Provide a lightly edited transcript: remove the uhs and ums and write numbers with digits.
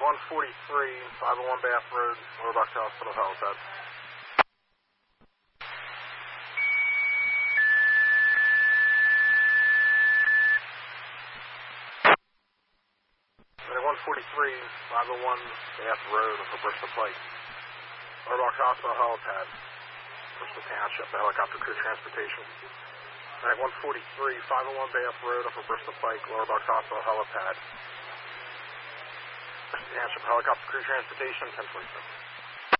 143, 501 Bath Road, Lower Bucks Hospital, helipad. Medic 143, 501 Bath Road, over Bristol Pike, Lower Bucks Hospital, helipad. Bristol Township, helicopter crew transportation. Medic 143, 501 Bath Road, over Bristol Pike, Lower Bucks Hospital, helipad. Bristol Township, helicopter crew transportation, 1027.